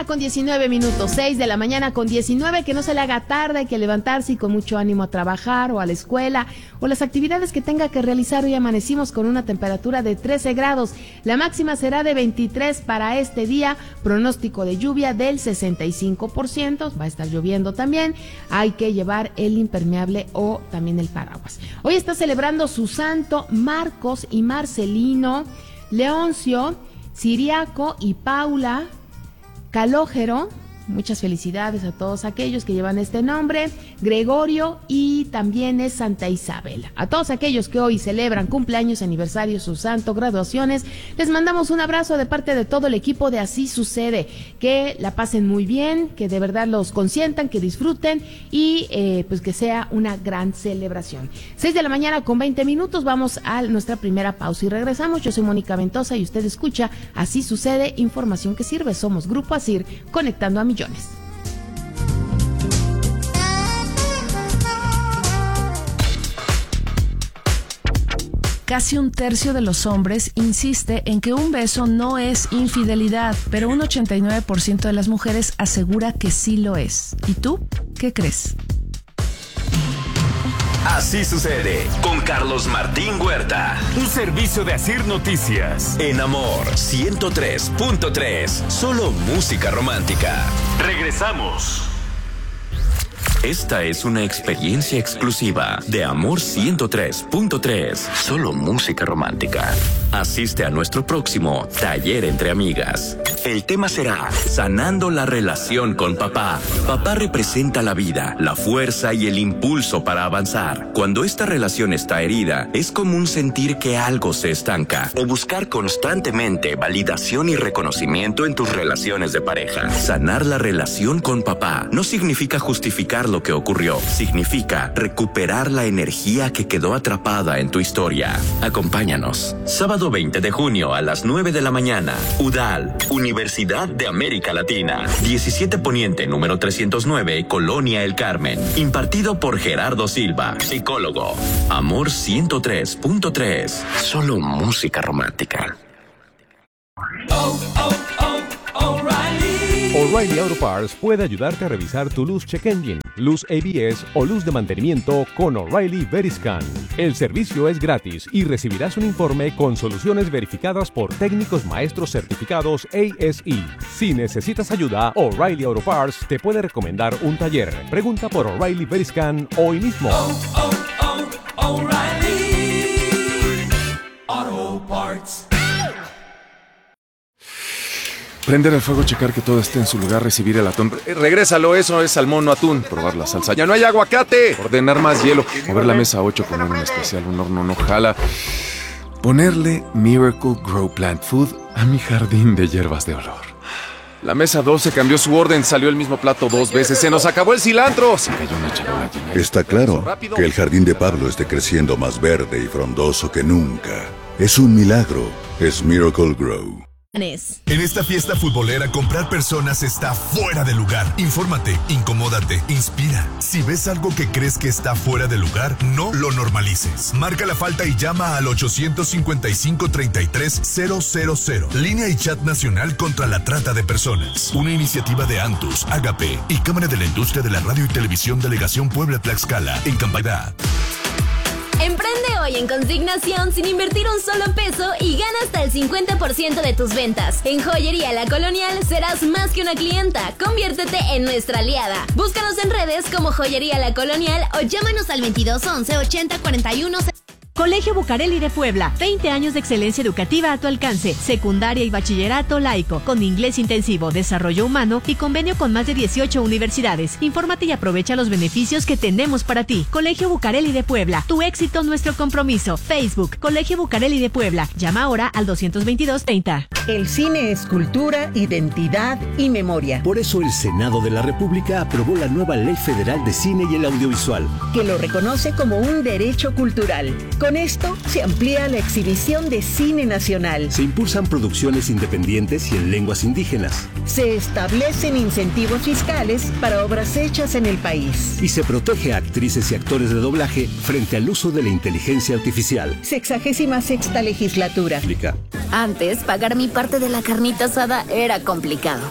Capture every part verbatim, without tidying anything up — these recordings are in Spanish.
mañana con diecinueve minutos, seis de la mañana con diecinueve, que no se le haga tarde, hay que levantarse y con mucho ánimo a trabajar o a la escuela o las actividades que tenga que realizar. Hoy amanecimos con una temperatura de trece grados, la máxima será de veintitrés para este día, pronóstico de lluvia del sesenta y cinco por ciento, va a estar lloviendo también, hay que llevar el impermeable o también el paraguas. Hoy está celebrando su santo Marcos y Marcelino, Leoncio, Ciriaco y Paula Calógero. Muchas felicidades a todos aquellos que llevan este nombre, Gregorio, y también es Santa Isabel. A todos aquellos que hoy celebran cumpleaños, aniversarios, su santo, graduaciones, les mandamos un abrazo de parte de todo el equipo de Así Sucede, que la pasen muy bien, que de verdad los consientan, que disfruten y eh, pues que sea una gran celebración. seis de la mañana con veinte minutos, vamos a nuestra primera pausa y regresamos. Yo soy Mónica Ventosa y usted escucha Así Sucede, información que sirve. Somos Grupo Asir, conectando a millones. Casi un tercio de los hombres insiste en que un beso no es infidelidad, pero un ochenta y nueve por ciento de las mujeres asegura que sí lo es. ¿Y tú? ¿Qué crees? Así Sucede con Carlos Martín Huerta. Un servicio de Asir Noticias. En Amor ciento tres punto tres. Solo música romántica. Regresamos. Esta es una experiencia exclusiva de Amor ciento tres punto tres. Solo música romántica. Asiste a nuestro próximo Taller entre Amigas. El tema será Sanando la relación con papá. Papá representa la vida, la fuerza y el impulso para avanzar. Cuando esta relación está herida, es común sentir que algo se estanca o buscar constantemente validación y reconocimiento en tus relaciones de pareja. Sanar la relación con papá no significa justificar lo que ocurrió. Significa recuperar la energía que quedó atrapada en tu historia. Acompáñanos. Sábado veinte de junio a las nueve de la mañana. UDAL, Universidad de América Latina. diecisiete Poniente, número trescientos nueve, Colonia El Carmen. Impartido por Gerardo Silva, psicólogo. Amor ciento tres punto tres. Solo música romántica. Oh, oh, oh, O'Reilly. O'Reilly Auto Parts puede ayudarte a revisar tu luz check engine, luz A B S o luz de mantenimiento con O'Reilly Veriscan. El servicio es gratis y recibirás un informe con soluciones verificadas por técnicos maestros certificados A S E. Si necesitas ayuda, O'Reilly Auto Parts te puede recomendar un taller. Pregunta por O'Reilly Veriscan hoy mismo. Oh, oh, oh, O'Reilly Auto Parts. Prender el fuego, checar que todo esté en su lugar, recibir el atún. Eh, regrésalo, eso es salmón, no atún. Probar la salsa. ¡Ya no hay aguacate! Ordenar más hielo. Mover la mesa ocho, poner un especial, un horno no jala. Ponerle Miracle Grow Plant Food a mi jardín de hierbas de olor. La mesa doce cambió su orden, salió el mismo plato dos veces. ¡Se nos acabó el cilantro! Se cayó una charola llena. Está claro que el jardín de Pablo esté creciendo más verde y frondoso que nunca. Es un milagro. Es Miracle Grow. En esta fiesta futbolera, comprar personas está fuera de lugar. Infórmate, incomódate, inspira. Si ves algo que crees que está fuera de lugar, no lo normalices. Marca la falta y llama al ochocientos cincuenta y cinco, treinta y tres, cero cero cero. Línea y chat nacional contra la trata de personas. Una iniciativa de Antus, Agape y Cámara de la Industria de la Radio y Televisión Delegación Puebla-Tlaxcala en campaña. Emprende hoy en Consignación sin invertir un solo peso y gana hasta el cincuenta por ciento de tus ventas. En Joyería La Colonial serás más que una clienta. Conviértete en nuestra aliada. Búscanos en redes como Joyería La Colonial o llámanos al veintidós once, ochenta, cuarenta y uno. Colegio Bucareli de Puebla, veinte años de excelencia educativa a tu alcance, secundaria y bachillerato laico, con inglés intensivo, desarrollo humano y convenio con más de dieciocho universidades. Infórmate y aprovecha los beneficios que tenemos para ti. Colegio Bucareli de Puebla, tu éxito, nuestro compromiso. Facebook, Colegio Bucareli de Puebla. Llama ahora al doscientos veintidós, treinta. El cine es cultura, identidad y memoria. Por eso el Senado de la República aprobó la nueva Ley Federal de Cine y el Audiovisual, que lo reconoce como un derecho cultural. Con esto se amplía la exhibición de cine nacional. Se impulsan producciones independientes y en lenguas indígenas. Se establecen incentivos fiscales para obras hechas en el país. Y se protege a actrices y actores de doblaje frente al uso de la inteligencia artificial. Sexagésima sexta legislatura. Explica. Antes, pagar mi parte de la carnita asada era complicado.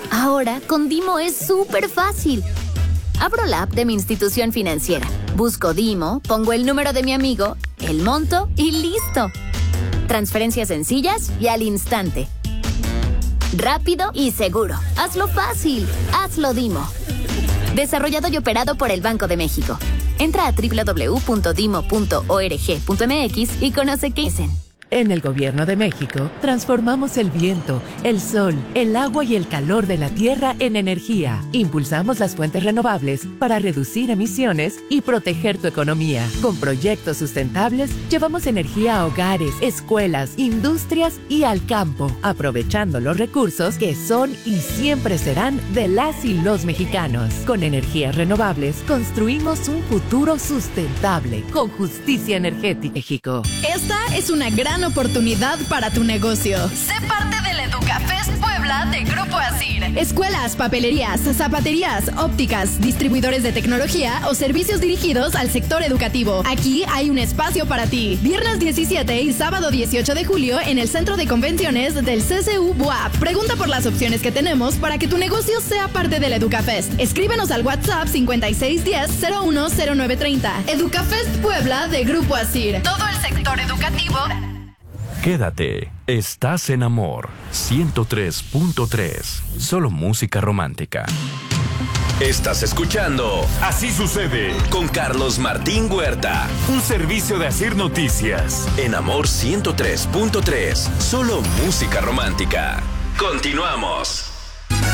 Ahora, con Dimo es súper fácil. Abro la app de mi institución financiera, busco Dimo, pongo el número de mi amigo, el monto y ¡listo! Transferencias sencillas y al instante. Rápido y seguro. Hazlo fácil. Hazlo Dimo. Desarrollado y operado por el Banco de México. Entra a doble u doble u doble u punto dimo punto org punto m x y conoce qué dicen. En el Gobierno de México, transformamos el viento, el sol, el agua y el calor de la tierra en energía. Impulsamos las fuentes renovables para reducir emisiones y proteger tu economía. Con proyectos sustentables, llevamos energía a hogares, escuelas, industrias y al campo, aprovechando los recursos que son y siempre serán de las y los mexicanos. Con energías renovables, construimos un futuro sustentable, con justicia energética. México. Esta es una gran oportunidad para tu negocio. Sé parte del EducaFest Puebla de Grupo Asir. Escuelas, papelerías, zapaterías, ópticas, distribuidores de tecnología o servicios dirigidos al sector educativo. Aquí hay un espacio para ti. Viernes diecisiete y sábado dieciocho de julio en el Centro de Convenciones del C C U B U A P. Pregunta por las opciones que tenemos para que tu negocio sea parte del EducaFest. Escríbenos al WhatsApp cincuenta y seis diez cero uno cero nueve treinta. EducaFest Puebla de Grupo Asir. Todo el sector educativo. Quédate, estás en Amor ciento tres punto tres, solo música romántica. Estás escuchando Así Sucede con Carlos Martín Huerta, un servicio de Asir Noticias. En Amor ciento tres punto tres, solo música romántica. Continuamos.